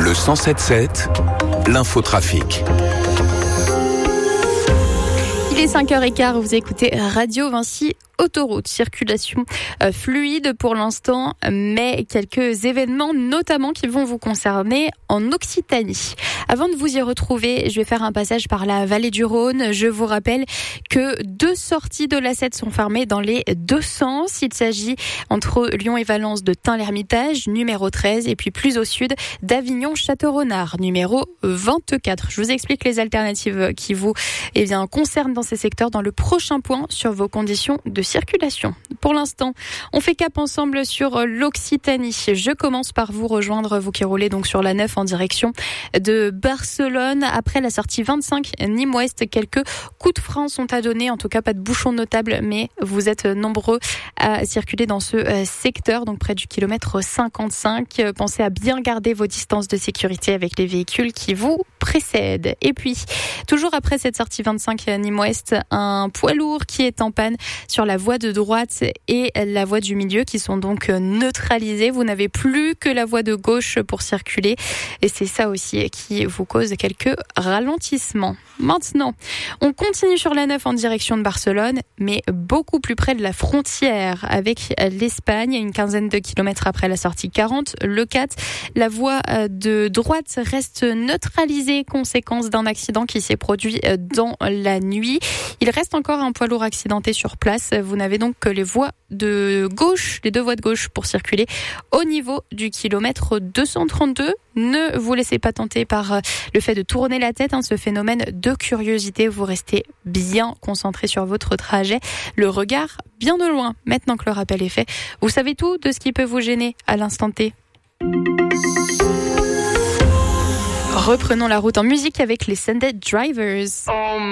Le 107.7, l'infotrafic. Il est 5h15, vous écoutez Radio Vinci Autoroute. Circulation fluide pour l'instant, mais quelques événements notamment qui vont vous concerner en Occitanie. Avant de vous y retrouver, je vais faire un passage par la vallée du Rhône. Je vous rappelle que 2 sorties de l'A7 sont fermées dans les 2 sens. Il s'agit entre Lyon et Valence de Tain-l'Hermitage, numéro 13, et puis plus au sud d'Avignon-Château-Renard, numéro 24. Je vous explique les alternatives qui vous concernent dans ces secteurs dans le prochain point sur vos conditions de circulation. Pour l'instant, on fait cap ensemble sur l'Occitanie. Je commence par vous rejoindre, vous qui roulez donc sur la 9 en direction de Barcelone. Après la sortie 25 Nîmes-Ouest, quelques coups de frein sont à donner. En tout cas, pas de bouchons notables, mais vous êtes nombreux à circuler dans ce secteur, donc près du kilomètre 55. Pensez à bien garder vos distances de sécurité avec les véhicules qui vous précèdent. Et puis, toujours après cette sortie 25 Nîmes-Ouest, un poids lourd qui est en panne sur la voie de droite et la voie du milieu qui sont donc neutralisées. Vous n'avez plus que la voie de gauche pour circuler et c'est ça aussi qui vous cause quelques ralentissements. Maintenant, on continue sur la 9 en direction de Barcelone, mais beaucoup plus près de la frontière avec l'Espagne, une quinzaine de kilomètres après la sortie 40, le 4. La voie de droite reste neutralisée, conséquence d'un accident qui s'est produit dans la nuit. Il reste encore un poids lourd accidenté sur place. Vous n'avez donc que les voies de gauche, les 2 voies de gauche pour circuler au niveau du kilomètre 232. Ne vous laissez pas tenter par le fait de tourner la tête, ce phénomène de curiosité. Vous restez bien concentré sur votre trajet, le regard bien de loin. Maintenant que le rappel est fait, vous savez tout de ce qui peut vous gêner à l'instant T. Reprenons la route en musique avec les Sunday Drivers.